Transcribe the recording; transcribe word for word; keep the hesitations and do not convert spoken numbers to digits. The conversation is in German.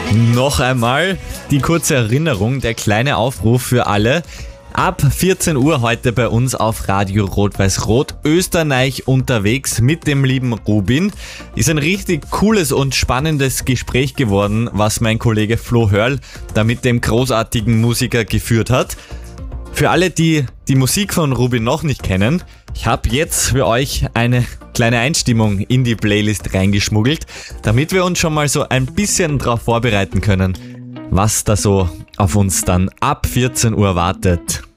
Noch einmal die kurze Erinnerung, der kleine Aufruf für alle. Ab vierzehn Uhr heute bei uns auf Radio Rot-Weiß-Rot Österreich unterwegs mit dem lieben Rubin. Ist ein richtig cooles und spannendes Gespräch geworden, was mein Kollege Flo Hörl da mit dem großartigen Musiker geführt hat. Für alle, die die Musik von Rubin noch nicht kennen, ich habe jetzt für euch eine kleine Einstimmung in die Playlist reingeschmuggelt, damit wir uns schon mal so ein bisschen darauf vorbereiten können, was da so auf uns dann ab vierzehn Uhr wartet.